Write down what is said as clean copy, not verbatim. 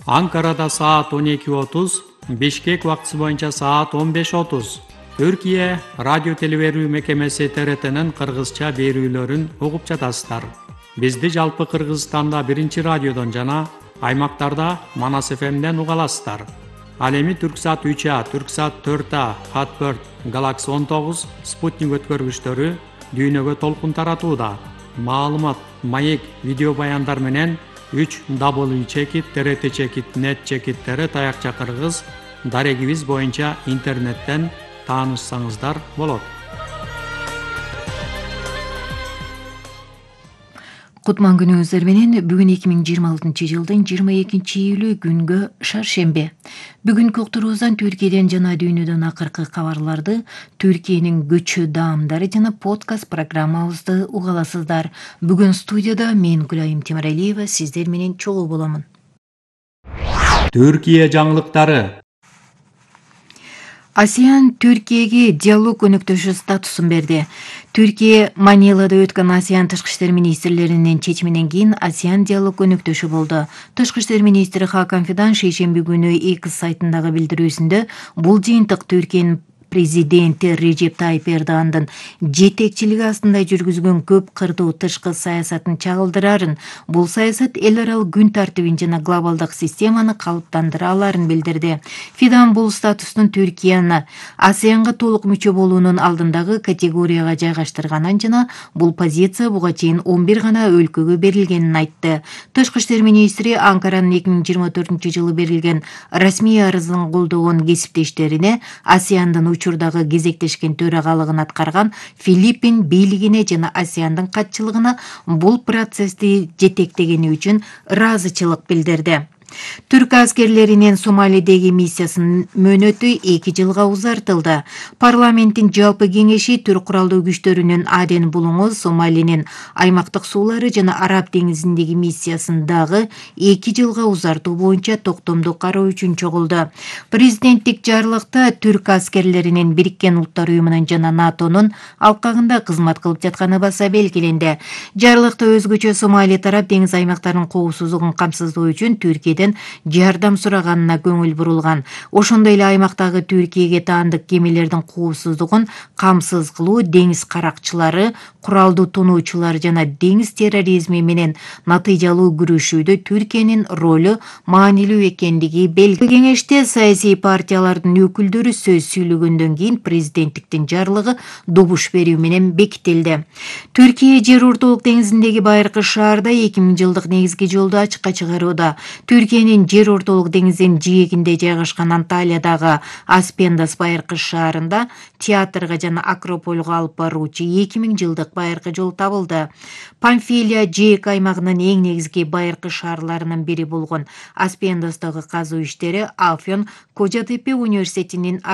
Анкарада саат 12:30, Бишкек убактысы боюнча саат 15:30. Түркия радио телеберүү мекемеси ТРТнын кыргызча берүүлөрүн угуп жатасыздар. Бизди жалпы Кыргызстанда биринчи радиодон жана аймактарда Манас ФМден уга аласыздар. Ал эми Түрксат 3А, Түрксат 4А, Хатбird, Galaxy 19, Спутник өткөргүчтөрү дүйнөгө толкун таратууда. Маалымат, маек, видео баяндар менен 3w.trt.net/tr таякча кыргыз дарегибиз боюнча интернеттен таанышсаңыздар болот. Кутман күнүңүздөр менен бүгүн 2026 жылдын 22 июлү күнгө шаршембе. Бүгүнкү уктуруубуздан Түркияден жана дүйнөдөн акыркы кабарларды, Түркиянын көчө даамдары жана подкаст программабызды уга аласыздар. Бүгүн студияда мен Гүлайым Темиралиева сиздер менен чогуу боломун. Түркия жаңылыктары. ASEAN Түркияга диалог өнөктөшү статусун берди. Түркия Манилада өткөн ASEAN тышкы иштер министрлеринин чечиминен кийин ASEAN диалог өнөктөшү болду. Тышкы иштер министри Хакан Фидан шейшемби күнү X сайтындагы билдирүүсүндө бул жыйынтык Түркиянын президенти Режеп Тайип Эрдогандын жетекчилиги астында жүргүзгөн көп кырдуу тышкы саясатын чагылдырарын, бул саясат эл аралык күн тартибин жана глобалдык системаны калыптандыра аларын билдирди. Фидан бул статустун Түркияны ASEANга толук мүчө болуунун алдындагы категорияга жайгаштырганын жана бул позиция буга чейин 11 гана өлкөгө берилгенин айтты. Тышкы иштер министри Анкаранын 2024 жылы берилген расмий арызын колдогон кесиптештерине ASEANдын учурдагы кезектешкен төрагалыгын аткарган Филиппин бийлигине жана ASEANдын катчылыгына бул процессти жетектегени үчүн ыраазычылык билдирди. Түрк аскерлеринин Сомалидеги миссиясынын мөөнөтү 2 жылга узартылды. Парламенттин жалпы кеңеши түрк куралдуу күчтөрүнүн Аден булуңу Сомалинин аймактык суулары жана Араб деңизиндеги миссиясын дагы 2 жылга узартуу боюнча токтомду кароо үчүн чогулду. Президенттик жарлыкта түрк аскерлеринин Бириккен Улуттар уюмунун жана НАТОнун алкагында кызмат кылып жатканы баса белгиленди. Жарлыкта өзгөчө Сомали тарап деңиз аймактарынын коопсуздугун камсыздоо үчүн Түркиядан жардам сураганына көңүл бурулган. Ошондой эле аймактагы Түркияге таандык кемелердин коопсуздугун камсыз кылуу, деңиз каракчылары, куралдуу тонуучулар жана деңиз терроризми менен натыйжалуу күрөшүүдө Түркиянын ролу маанилүү экендиги белгилүү. Кеңеште саясий партиялардын өкүлдөрү сөз сүйлөгөндөн кийин президенттиктин жарлыгы добуш берүү менен бекитилди. Түркия жер ортолук деңизиндеги байыркы шаарда 2000 жылдык негизги жолду ачыкка чыгарууда. Түркиянын жер ортолук деңиздин жээгинде жайгашкан Анталиядагы Аспендас байыркы шаарында театрга жана Акропольго алып баруучу 2000 жылдык байыркы жол табылды. Памфилия жээк аймагынын эң негизги байыркы шаарларынын бири болгон Аспендастагы казуу иштери Афьон Кожа Тепе университетинин